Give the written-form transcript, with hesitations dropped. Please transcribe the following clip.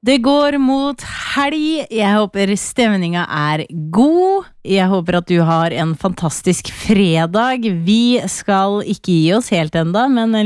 Det går mot helg. Jeg håper stemningen god. Jeg håper at du har en fantastisk fredag. Vi skal ikke gi oss helt enda, men